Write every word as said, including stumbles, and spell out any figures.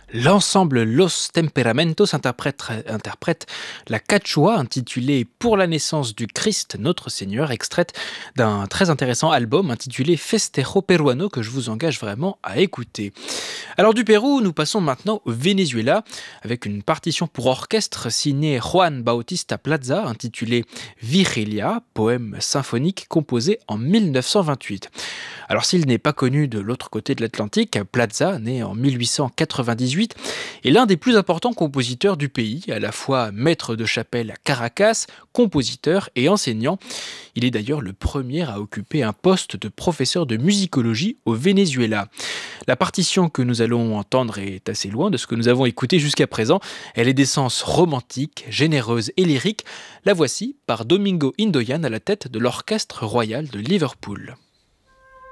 L'ensemble Los Temperamentos interprète, interprète la Quechua intitulée Pour la naissance du Christ notre Seigneur, extraite d'un très intéressant album intitulé Festejo Peruano que je vous engage vraiment à écouter. Alors du Pérou, nous passons maintenant au Venezuela avec une partition pour orchestre signée Juan Bautista Plaza intitulée Vigilia, poème symphonique composé en dix-neuf cent vingt-huit. Alors s'il n'est pas connu de l'autre côté de l'Atlantique, Plaza, né en dix-huit cent quatre-vingt-dix-huit, est l'un des plus importants compositeurs du pays, à la fois maître de chapelle à Caracas, compositeur et enseignant. Il est d'ailleurs le premier à occuper un poste de professeur de musicologie au Venezuela. La partition que nous allons entendre est assez loin de ce que nous avons écouté jusqu'à présent. Elle est d'essence romantique, généreuse et lyrique. La voici par Domingo Indoyan à la tête de l'Orchestre royal de Liverpool.